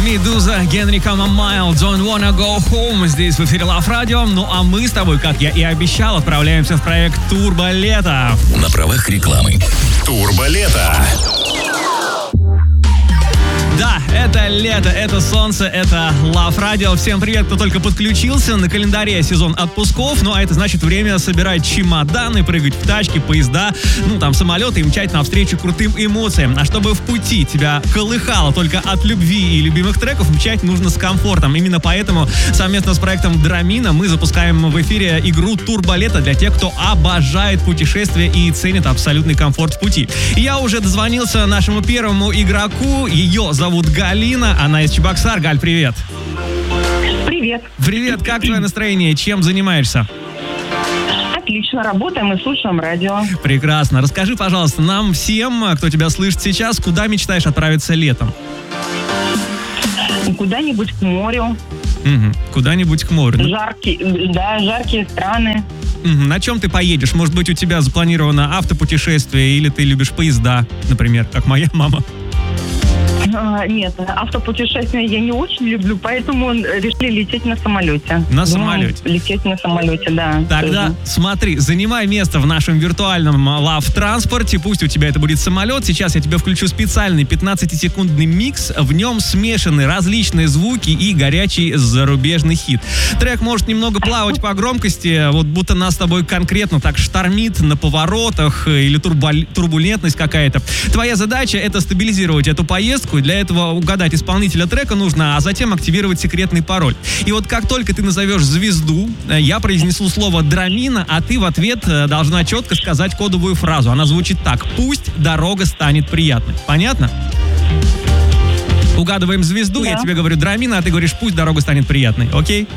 Медуза, Генри Come a Mile, Don't Wanna Go Home. Здесь в эфире Love Radio. Ну а мы с тобой, как я и обещал, отправляемся в проект Турбо Лето. На правах рекламы. Турбо Лето. Да, это лето, это солнце, это Love Radio. Всем привет, кто только подключился. На календаре сезон отпусков. Ну, а это значит время собирать чемоданы, прыгать в тачки, поезда, самолеты и мчать навстречу крутым эмоциям. А чтобы в пути тебя колыхало только от любви и любимых треков, мчать нужно с комфортом. Именно поэтому совместно с проектом Dramina мы запускаем в эфире игру Турбо Лето для тех, кто обожает путешествия и ценит абсолютный комфорт в пути. И я уже дозвонился нашему первому игроку. Ее зовут Галина, она из Чебоксар. Галь, привет. Привет. Привет, как твое настроение? Чем занимаешься? Отлично, работаем и слушаем радио. Прекрасно. Расскажи, пожалуйста, нам всем, кто тебя слышит сейчас, куда мечтаешь отправиться летом? Куда-нибудь к морю. Куда-нибудь к морю. Жаркие страны. На чем ты поедешь? Может быть, у тебя запланировано автопутешествие или ты любишь поезда, например, как моя мама? Нет, автопутешествия я не очень люблю, поэтому решили лететь на самолете. Самолете? Лететь на самолете, да. Тогда смотри, занимай место в нашем виртуальном лав-транспорте. Пусть у тебя это будет самолет. Сейчас я тебе включу специальный 15-секундный микс. В нем смешаны различные звуки и горячий зарубежный хит. Трек может немного плавать по громкости, вот будто нас с тобой конкретно так штормит на поворотах или турбулентность какая-то. Твоя задача — это стабилизировать эту поездку. Для этого угадать исполнителя трека нужно, а затем активировать секретный пароль. И вот как только ты назовешь звезду, я произнесу слово Dramina, а ты в ответ должна четко сказать кодовую фразу. Она звучит так: «Пусть дорога станет приятной». Понятно? Угадываем звезду, да. Я тебе говорю Dramina, а ты говоришь: «Пусть дорога станет приятной». Окей?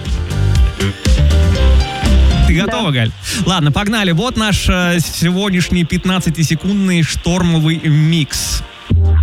Ты готова, да. Галь? Ладно, погнали. Вот наш сегодняшний 15-секундный штормовый микс.